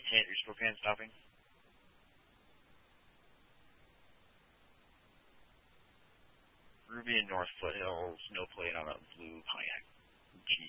hint your Spokane stopping? Ruby and North Foothills, no plate on a blue Pontiac